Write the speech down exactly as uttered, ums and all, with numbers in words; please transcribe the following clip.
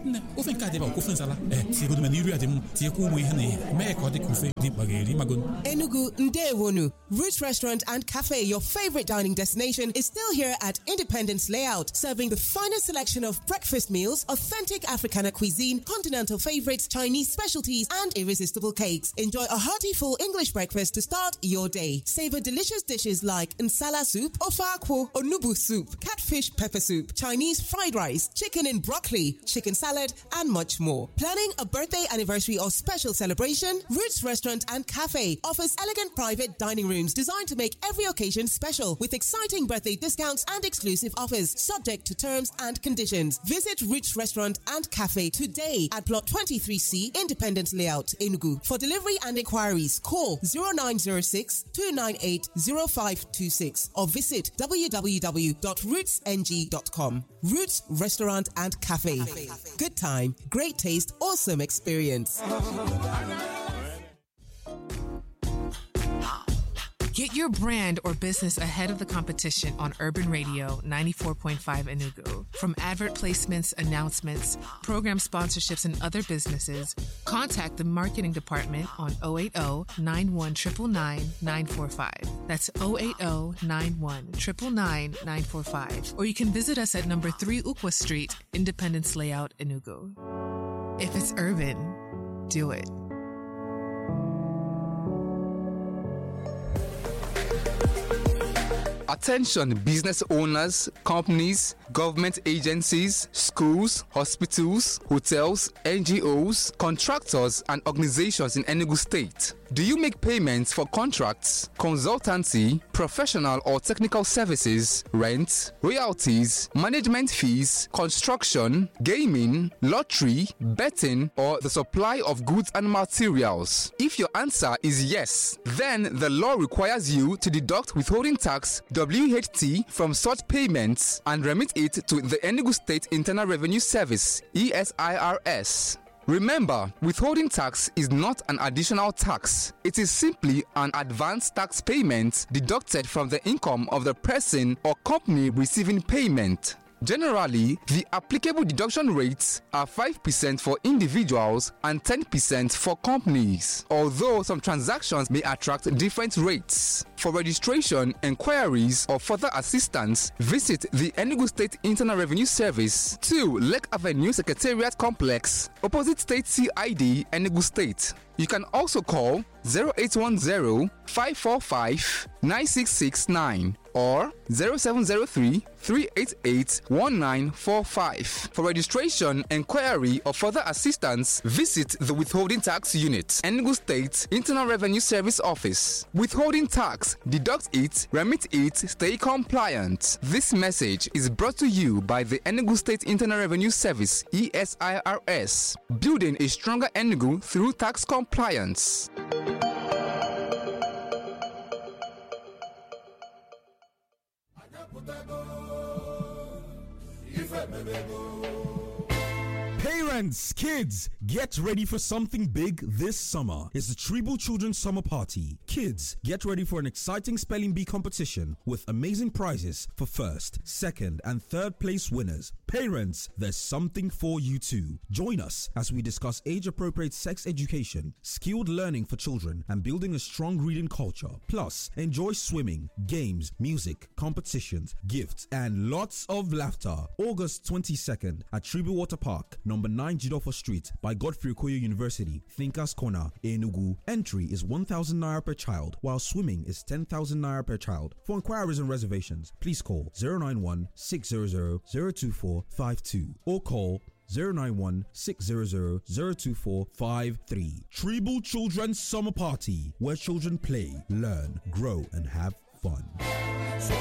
Ne, o fin ka de ba ko fin sala. Eh, si go de maniru adim, ti ko mo ihne. Me ko de ku fe di bageri magun. Enugu Ndewonu Roots Restaurant and Cafe, your favorite dining destination, is still here at Independence Layout, serving the finest selection of breakfast meals, authentic Africana cuisine, continental favorites, Chinese specialties, and irresistible cakes. Enjoy a hearty full English breakfast to start your day. Savor delicious dishes like nsala soup, ofakwo, onubu soup, catfish pepper soup, Chinese fried rice, chicken in broccoli, chicken salad, and much more. Planning a birthday, anniversary, or special celebration? Roots Restaurant and Cafe offers elegant private dining rooms designed to make every occasion special, with exciting birthday discounts and exclusive offers, subject to terms and conditions. Visit Roots Restaurant and Cafe today at Plot twenty-three C, Independence Layout, Enugu. For delivery and inquiries, call zero nine zero six, two nine eight, zero five two six or visit w w w dot roots n g dot com. Roots Restaurant and Cafe. Good time, great taste, awesome experience. Get your brand or business ahead of the competition on Urban Radio ninety-four point five Enugu. From advert placements, announcements, program sponsorships, and other businesses, contact the marketing department on zero eight zero, nine one nine nine, nine four five. That's zero eight zero, nine one nine nine, nine four five. Or you can visit us at number three Ukwa Street, Independence Layout, Enugu. If it's urban, do it. Attention business owners, companies, government agencies, schools, hospitals, hotels, N G Os, contractors, and organizations in Enugu State. Do you make payments for contracts, consultancy, professional or technical services, rent, royalties, management fees, construction, gaming, lottery, betting, or the supply of goods and materials? If your answer is yes, then the law requires you to deduct withholding tax W H T from such payments and remit it to the Enugu State Internal Revenue Service, E S I R S. Remember, withholding tax is not an additional tax. It is simply an advance tax payment deducted from the income of the person or company receiving payment. Generally, the applicable deduction rates are five percent for individuals and ten percent for companies, although some transactions may attract different rates. For registration, enquiries, or further assistance, visit the Enugu State Internal Revenue Service, two Lake Avenue Secretariat Complex, opposite State C I D, Enugu State. You can also call zero eight one zero, five four five, nine six six nine or zero seven zero three, three eight eight, one nine four five. For registration, enquiry, or further assistance, visit the Withholding Tax Unit, Enugu State Internal Revenue Service Office. Withholding tax, deduct it, remit it, stay compliant. This message is brought to you by the Enugu State Internal Revenue Service, E S I R S, building a stronger Enugu through tax compliance. Parents, kids, get ready for something big this summer. It's the Tribal Children's Summer Party. Kids, get ready for an exciting spelling bee competition with amazing prizes for first, second, and third place winners. Parents, there's something for you too. Join us as we discuss age-appropriate sex education, skilled learning for children, and building a strong reading culture. Plus, enjoy swimming, games, music, competitions, gifts, and lots of laughter. August twenty-second at Tribal Water Park, number nine Jidofo Street by Godfrey Okoye University, Thinkers Corner, Enugu. Entry is one thousand naira per child, while swimming is ten thousand naira per child. For inquiries and reservations, please call zero nine one, six hundred, zero two four five two or call zero nine one, six hundred, zero two four five three. Tribal Children's Summer Party, where children play, learn, grow, and have fun.